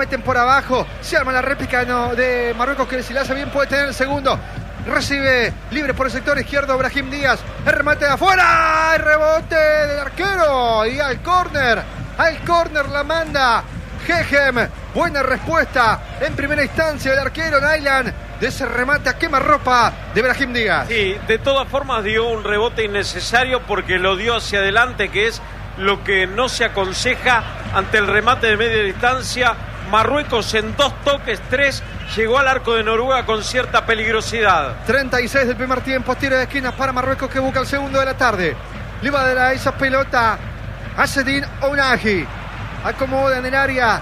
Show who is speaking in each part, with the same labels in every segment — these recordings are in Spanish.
Speaker 1: meten por abajo. Se arma la réplica de Marruecos, que si la hace bien puede tener el segundo. Recibe libre por el sector izquierdo Brahim Díaz. El remate de afuera. El rebote del arquero. Y al córner. Al córner la manda Gejem. Buena respuesta en primera instancia del arquero Naylan de ese remate a quemarropa de Brahim Díaz.
Speaker 2: Sí, de todas formas dio un rebote innecesario porque lo dio hacia adelante, que es lo que no se aconseja ante el remate de media distancia. Marruecos en 2 toques, 3, llegó al arco de Noruega con cierta peligrosidad.
Speaker 1: 36 del primer tiempo, tiro de esquina para Marruecos, que busca el segundo de la tarde. Le va a dar a esa pelota a Sedin Ounahi. Acomoda en el área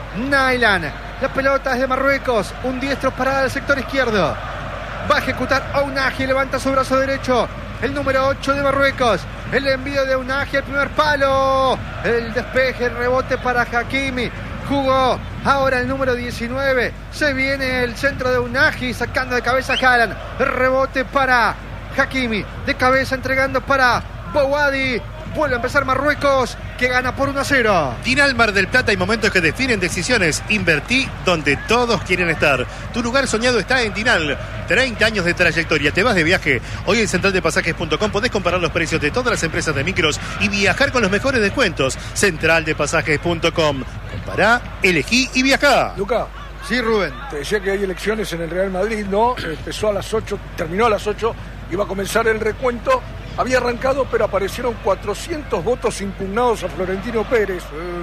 Speaker 1: Naylan. La pelota es de Marruecos, un diestro parada del sector izquierdo. Va a ejecutar Ounahi, levanta su brazo derecho. El número 8 de Marruecos. El envío de Ounahi al primer palo. El despeje, el rebote para Hakimi. Jugó ahora el número 19. Se viene el centro de Ounahi, sacando de cabeza a Haaland. El rebote para Hakimi. De cabeza entregando para Bouhaddi. Vuelve a empezar Marruecos, que gana por 1-0.
Speaker 3: Dinal Mar del Plata, hay momentos que definen decisiones. Invertí donde todos quieren estar. Tu lugar soñado está en Dinal. 30 años de trayectoria. Te vas de viaje. Hoy en centraldepasajes.com podés comparar los precios de todas las empresas de micros y viajar con los mejores descuentos. Centraldepasajes.com. Compará, elegí y viajá.
Speaker 4: Luca.
Speaker 1: Sí, Rubén.
Speaker 4: Te decía que hay elecciones en el Real Madrid, ¿no? Empezó a las 8, terminó a las 8, iba a comenzar el recuento. Había arrancado, pero aparecieron 400 votos impugnados a Florentino Pérez.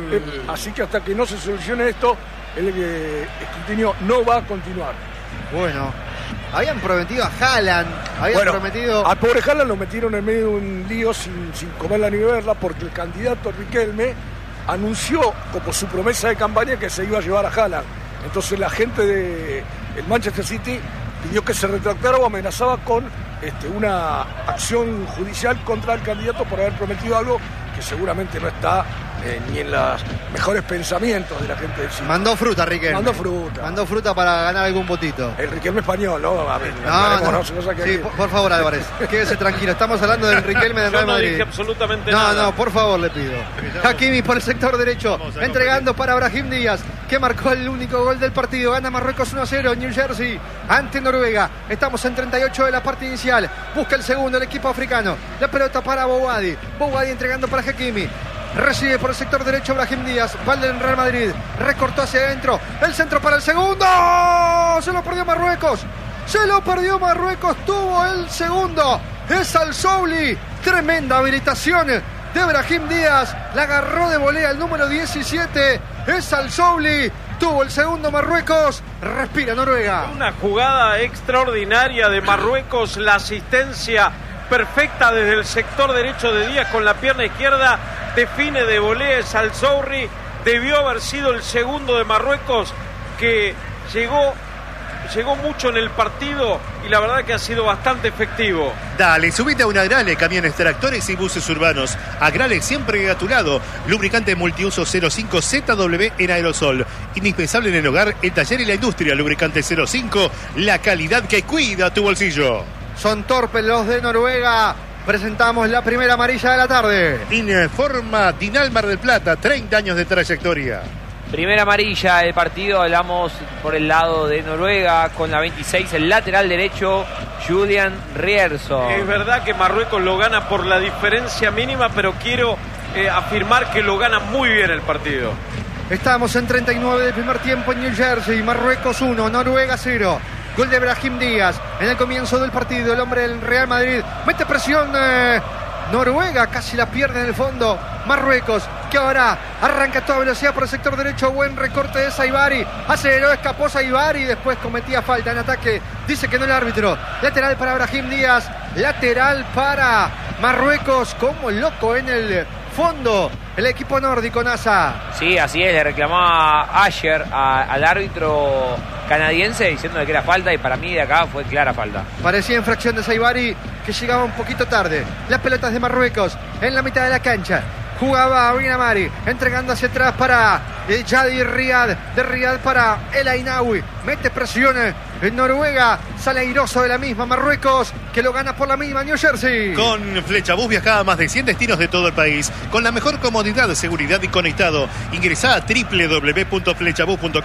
Speaker 4: Así que hasta que no se solucione esto, el escrutinio no va a continuar.
Speaker 1: Bueno, habían prometido a Haaland. Habían prometido...
Speaker 4: Al pobre Haaland lo metieron en medio de un lío sin comerla ni beberla, porque el candidato Riquelme anunció como su promesa de campaña que se iba a llevar a Haaland. Entonces la gente del Manchester City pidió que se retractara o amenazaba con una acción judicial contra el candidato por haber prometido algo que seguramente no está ni en los mejores pensamientos de la gente del City.
Speaker 1: Mandó fruta, Riquelme. Mandó fruta para ganar algún votito.
Speaker 4: El Riquelme español, ¿no? A ver,
Speaker 1: sí, por favor, Álvarez, quédese tranquilo. Estamos hablando del Riquelme del Real Madrid.
Speaker 2: No dije absolutamente nada.
Speaker 1: No, por favor, le pido. Hakimi por el sector derecho, entregando para Brahim Díaz, que marcó el único gol del partido. Gana Marruecos 1-0 en New Jersey ante Noruega. Estamos en 38 de la parte inicial. Busca el segundo el equipo africano. La pelota para Bouhaddi. Bouhaddi entregando para Hakimi. Recibe por el sector derecho Brahim Díaz. Valde en Real Madrid. Recortó hacia adentro. El centro para el segundo. Se lo perdió Marruecos. Tuvo el segundo. Es Al Souli. Tremenda habilitación de Brahim Díaz. La agarró de volea el número 17. Es Al Souli. Tuvo el segundo Marruecos. Respira Noruega.
Speaker 2: Una jugada extraordinaria de Marruecos. La asistencia perfecta desde el sector derecho de Díaz con la pierna izquierda. Define de volea es Al Souli. Debió haber sido el segundo de Marruecos, que llegó mucho en el partido y la verdad que ha sido bastante efectivo.
Speaker 3: Dale, subite a un Agrale, camiones, tractores y buses urbanos. Agrale siempre a tu lado. Lubricante multiuso 05 ZW en aerosol. Indispensable en el hogar, el taller y la industria. Lubricante 05, la calidad que cuida tu bolsillo.
Speaker 1: Son torpes los de Noruega. Presentamos la primera amarilla de la tarde.
Speaker 3: Informa Dinal Mar del Plata, 30 años de trayectoria.
Speaker 5: Primera amarilla del partido, hablamos por el lado de Noruega, con la 26, el lateral derecho, Julian Rierson.
Speaker 2: Es verdad que Marruecos lo gana por la diferencia mínima, pero quiero afirmar que lo gana muy bien el partido.
Speaker 1: Estamos en 39 del primer tiempo en New Jersey. Marruecos 1, Noruega 0. Gol de Brahim Díaz en el comienzo del partido. El hombre del Real Madrid mete presión. Noruega casi la pierde en el fondo. Marruecos, que ahora arranca a toda velocidad por el sector derecho. Buen recorte de Saibari. Aceleró, escapó Saibari y después cometía falta en ataque. Dice que no el árbitro. Lateral para Brahim Díaz. Lateral para Marruecos. Como loco en el fondo el equipo nórdico, NASA.
Speaker 5: Sí, así es. Le reclamaba ayer al árbitro canadiense diciendo que era falta, y para mí de acá fue clara falta.
Speaker 1: Parecía infracción de Saibari, que llegaba un poquito tarde. Las pelotas de Marruecos en la mitad de la cancha. Jugaba Binamari, entregando hacia atrás para Yadi Riyad. De Riyad para El Ainaoui. Mete presión en Noruega. Sale airoso de la misma Marruecos, que lo gana por la misma New Jersey.
Speaker 3: Con Flechabús viaja a más de 100 destinos de todo el país. Con la mejor comodidad, seguridad y conectado. Ingresá a www.flechabús.com.